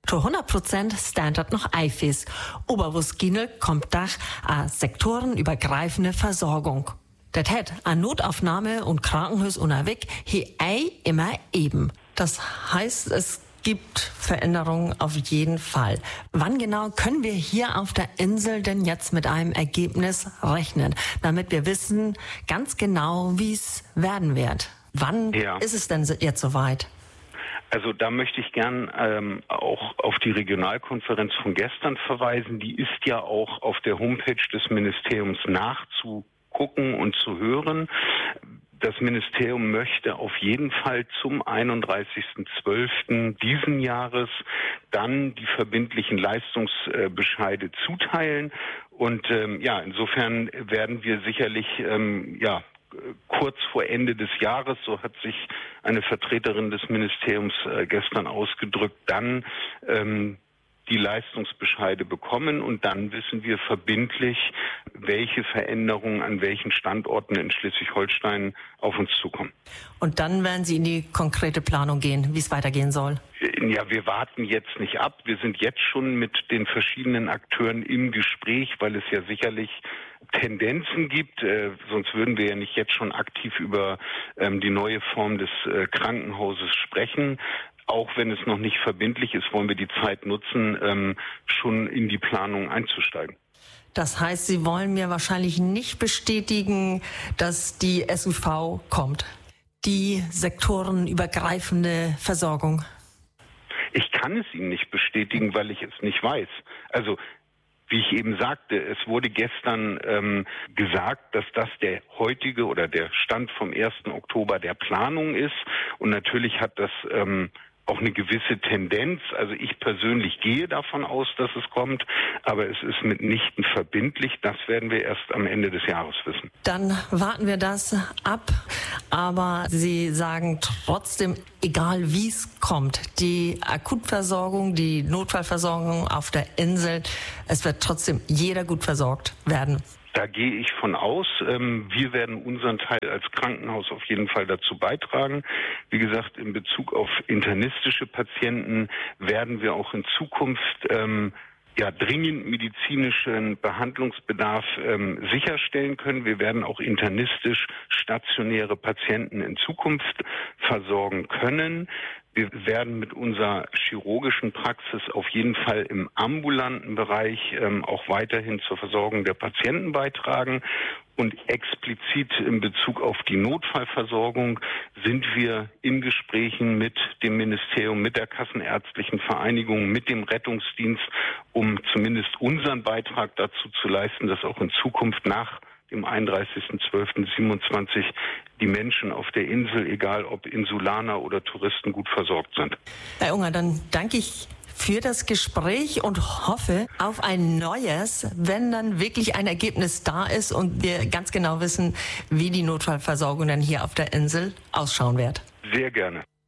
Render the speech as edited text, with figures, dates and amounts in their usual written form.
zu 100% Standard noch Eifis. Oberwuskinel kommt Dach a sektorenübergreifende Versorgung. Das hat an Notaufnahme und Krankenhaus unterwegs hier immer eben. Das heißt, es gibt Veränderungen auf jeden Fall. Wann genau können wir hier auf der Insel denn jetzt mit einem Ergebnis rechnen, damit wir wissen ganz genau, wie es werden wird? Wann ist es denn jetzt soweit? Also da möchte ich gern auch auf die Regionalkonferenz von gestern verweisen. Die ist ja auch auf der Homepage des Ministeriums nachzugucken und zu hören. Das Ministerium möchte auf jeden Fall zum 31.12. diesen Jahres dann die verbindlichen Leistungsbescheide zuteilen. Und insofern werden wir sicherlich kurz vor Ende des Jahres, so hat sich eine Vertreterin des Ministeriums gestern ausgedrückt, dann die Leistungsbescheide bekommen und dann wissen wir verbindlich, welche Veränderungen an welchen Standorten in Schleswig-Holstein auf uns zukommen. Und dann werden Sie in die konkrete Planung gehen, wie es weitergehen soll? Ja, wir warten jetzt nicht ab. Wir sind jetzt schon mit den verschiedenen Akteuren im Gespräch, weil es ja sicherlich Tendenzen gibt. Sonst würden wir ja nicht jetzt schon aktiv über die neue Form des Krankenhauses sprechen. Auch wenn es noch nicht verbindlich ist, wollen wir die Zeit nutzen, schon in die Planung einzusteigen. Das heißt, Sie wollen mir wahrscheinlich nicht bestätigen, dass die SUV kommt, die sektorenübergreifende Versorgung? Ich kann es Ihnen nicht bestätigen, weil ich es nicht weiß. Also wie ich eben sagte, es wurde gestern gesagt, dass das der heutige oder der Stand vom 1. Oktober der Planung ist. Und natürlich hat das auch eine gewisse Tendenz. Also ich persönlich gehe davon aus, dass es kommt, aber es ist mitnichten verbindlich. Das werden wir erst am Ende des Jahres wissen. Dann warten wir das ab. Aber Sie sagen trotzdem, egal wie es kommt, die Akutversorgung, die Notfallversorgung auf der Insel, es wird trotzdem jeder gut versorgt werden. Da gehe ich von aus. Wir werden unseren Teil als Krankenhaus auf jeden Fall dazu beitragen. Wie gesagt, in Bezug auf internistische Patienten werden wir auch in Zukunft dringend medizinischen Behandlungsbedarf sicherstellen können. Wir werden auch internistisch stationäre Patienten in Zukunft versorgen können. Wir werden mit unserer chirurgischen Praxis auf jeden Fall im ambulanten Bereich auch weiterhin zur Versorgung der Patienten beitragen. Und explizit in Bezug auf die Notfallversorgung sind wir in Gesprächen mit dem Ministerium, mit der Kassenärztlichen Vereinigung, mit dem Rettungsdienst, um zumindest unseren Beitrag dazu zu leisten, dass auch in Zukunft nach dem 31.12.27 die Menschen auf der Insel, egal ob Insulaner oder Touristen, gut versorgt sind. Herr Unger, dann danke ich für das Gespräch und hoffe auf ein neues, wenn dann wirklich ein Ergebnis da ist und wir ganz genau wissen, wie die Notfallversorgung dann hier auf der Insel ausschauen wird. Sehr gerne.